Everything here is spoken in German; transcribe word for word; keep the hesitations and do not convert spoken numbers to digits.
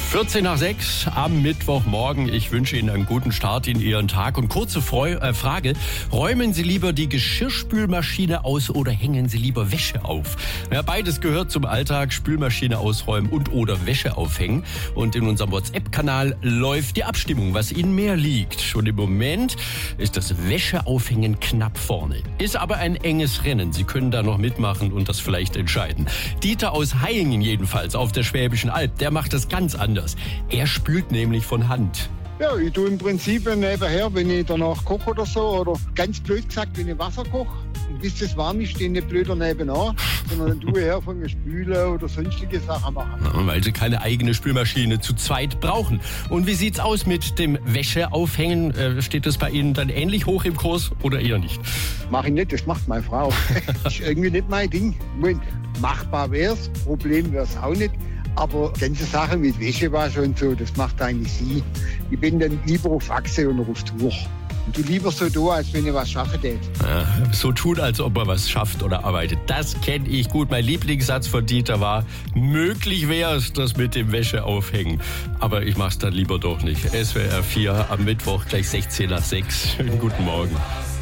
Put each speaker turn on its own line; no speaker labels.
vierzehn nach sechs am Mittwochmorgen. Ich wünsche Ihnen einen guten Start in Ihren Tag. Und kurze Freu- äh, Frage, räumen Sie lieber die Geschirrspülmaschine aus oder hängen Sie lieber Wäsche auf? Ja, beides gehört zum Alltag, Spülmaschine ausräumen und oder Wäsche aufhängen. Und in unserem WhatsApp-Kanal läuft die Abstimmung, was Ihnen mehr liegt. Und im Moment ist das Wäscheaufhängen knapp vorne. Ist aber ein enges Rennen. Sie können da noch mitmachen und das vielleicht entscheiden. Dieter aus Hayingen jedenfalls auf der Schwäbischen Alb, der macht das ganz anders. Er spült nämlich von Hand.
Ja, ich tue im Prinzip nebenher, wenn ich danach koche oder so, oder ganz blöd gesagt, wenn ich Wasser koche, und bis das warm ist, stehe ich nicht blöder nebenan, sondern dann tue ich her von Spülen oder sonstige Sachen machen.
Ja, weil sie keine eigene Spülmaschine zu zweit brauchen. Und wie sieht's aus mit dem Wäscheaufhängen? Äh, steht das bei Ihnen dann ähnlich hoch im Kurs oder eher nicht?
Mach ich nicht, das macht meine Frau. Das ist irgendwie nicht mein Ding. Machbar wär's, Problem wär's auch nicht. Aber ganze Sachen mit Wäschewaschen und so, das macht eigentlich sie. Ich bin dann lieber auf Achse und auf Tuch. Und du lieber so da, als wenn ich was schaffen tät.
Ja, so tun, als ob man was schafft oder arbeitet. Das kenne ich gut. Mein Lieblingssatz von Dieter war, möglich wäre es, das mit dem Wäscheaufhängen. Aber ich mach's dann lieber doch nicht. S W R vier am Mittwoch gleich sechzehn nach sechs. Schönen guten Morgen.